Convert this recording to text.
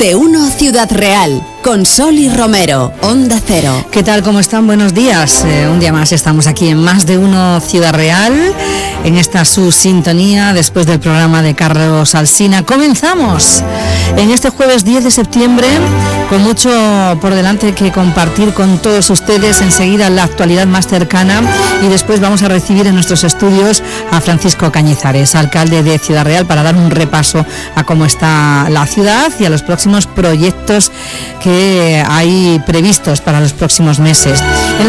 de 1 Ciudad Real, con Sol y Romero, Onda Cero. ¿Qué tal? ¿Cómo están? Buenos días. Un día más estamos aquí en Más de 1 Ciudad Real, en esta su sintonía, después del programa de Carlos Alsina. Comenzamos en este jueves 10 de septiembre, con mucho por delante que compartir con todos ustedes. Enseguida la actualidad más cercana, y después vamos a recibir en nuestros estudios a Francisco Cañizares, alcalde de Ciudad Real, para dar un repaso a cómo está la ciudad y a los próximos proyectos que hay previstos para los próximos meses. En